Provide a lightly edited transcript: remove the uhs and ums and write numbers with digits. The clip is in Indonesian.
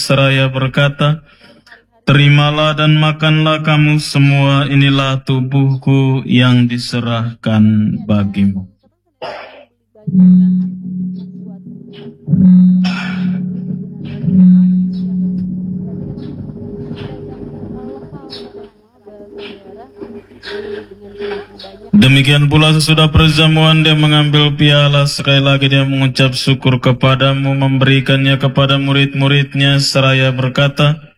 seraya berkata, "Terimalah dan makanlah kamu semua, inilah tubuhku yang diserahkan bagimu." Demikian pula sesudah perjamuan dia mengambil piala, sekali lagi dia mengucap syukur kepadamu, memberikannya kepada murid-muridnya seraya berkata,